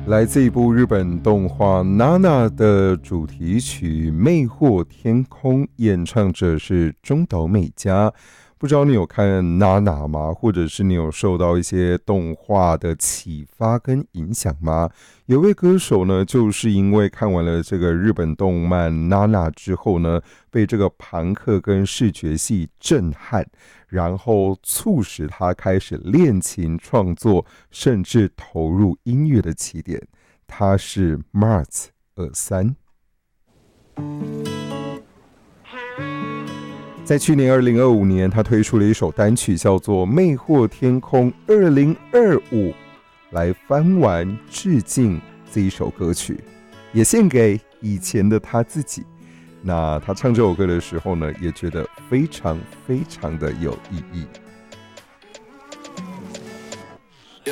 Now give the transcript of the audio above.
来自一部日本动画《娜娜》的主题曲《魅惑天空》，演唱者是中岛美嘉。不知道你有看《娜娜》吗？或者是你有受到一些动画的启发跟影响吗？有位歌手呢，就是因为看完了这个日本动漫《娜娜》之后呢，被这个朋克跟视觉系震撼，然后促使他开始练琴创作，甚至投入音乐的起点。他是 Mars 23。在去年2025年，他推出了一首单曲，叫做《魅惑天空2025》，来翻完致敬这一首歌曲，也献给以前的他自己。那他唱这首歌的时候呢，也觉得非常非常的有意义。